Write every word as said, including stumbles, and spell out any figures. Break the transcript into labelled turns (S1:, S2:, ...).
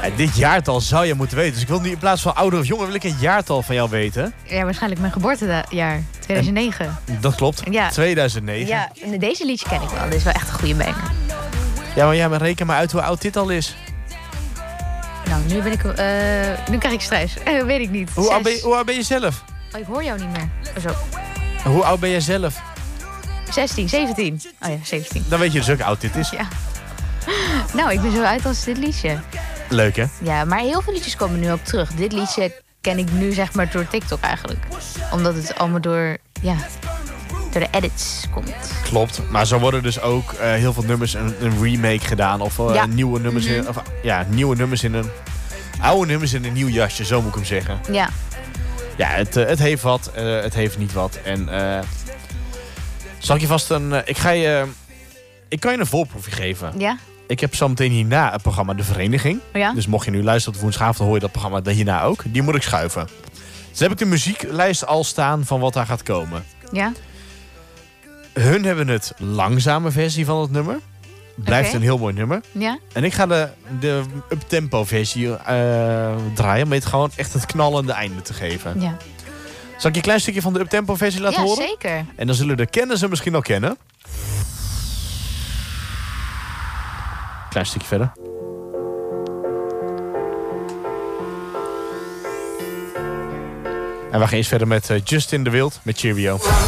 S1: Ja, dit jaartal zou je moeten weten. Dus ik wil nu in plaats van ouder of jonger wil ik een jaartal van jou weten.
S2: Ja, waarschijnlijk mijn geboortejaar, tweeduizend negen.
S1: En dat klopt,
S2: Ja.
S1: tweeduizend negen.
S2: Ja, en deze liedje ken ik wel. Dit is wel echt een goede banger.
S1: Ja, maar, ja, maar reken maar uit hoe oud dit al is.
S2: Nou, nu ben ik... Uh, nu krijg ik stress. Uh, weet ik niet.
S1: Hoe oud, ben je, hoe oud ben je zelf?
S2: Oh, ik hoor jou niet meer. Oh, zo.
S1: Hoe oud ben je zelf?
S2: zestien, zeventien. Oh ja, zeventien.
S1: Dan weet je dus ook hoe oud dit is.
S2: Ja. Nou, ik ben zo uit als dit liedje.
S1: Leuk, hè?
S2: Ja, maar heel veel liedjes komen nu ook terug. Dit liedje ken ik nu zeg maar door TikTok eigenlijk. Omdat het allemaal door, ja, door de edits komt.
S1: Klopt, maar zo worden dus ook uh, heel veel nummers een, een remake gedaan. Of uh,
S2: ja.
S1: nieuwe nummers
S2: mm-hmm.
S1: in, of, ja, nieuwe nummers in een... Oude nummers in een nieuw jasje, zo moet ik hem zeggen.
S2: Ja.
S1: Ja, het, uh, het heeft wat, uh, het heeft niet wat. En uh, zal ik je vast een... Uh, ik ga je... Uh, ik kan je een voorproefje geven.
S2: Ja.
S1: Ik heb zometeen hierna het programma De Vereniging.
S2: Oh ja?
S1: Dus mocht je nu luisteren op woensdagavond, dan hoor je dat programma hierna ook. Die moet ik schuiven. Dus heb ik de muzieklijst al staan van wat daar gaat komen.
S2: Ja.
S1: Hun hebben het langzame versie van het nummer. Blijft
S2: Okay.
S1: een heel mooi nummer.
S2: Ja.
S1: En ik ga de, de up-tempo versie uh, draaien. Om het gewoon echt het knallende einde te geven.
S2: Ja.
S1: Zal ik je een klein stukje van de up-tempo versie laten
S2: ja,
S1: horen?
S2: Ja, zeker.
S1: En dan zullen de kenners hem misschien al kennen. Klein stukje verder. En we gaan eens verder met uh, Justin de Wild met Cheerio.